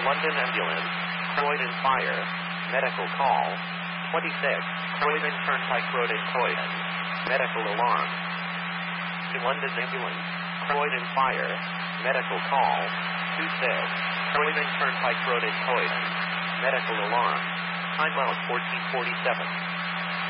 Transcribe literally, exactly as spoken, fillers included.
London Ambulance, Croydon Fire, medical call. twenty-six, Croydon Turnpike Road in Croydon, medical alarm. To London Ambulance, Croydon Fire, medical call. twenty-six, Croydon Turnpike Road in Croydon, medical alarm. Time out fourteen forty-seven.